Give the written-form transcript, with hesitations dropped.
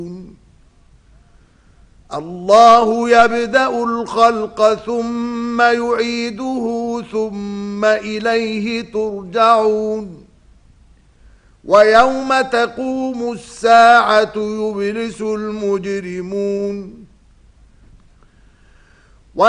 الله يبدأ الخلق ثم يعيده ثم إليه ترجعون ويوم تقوم الساعة يبلس المجرمون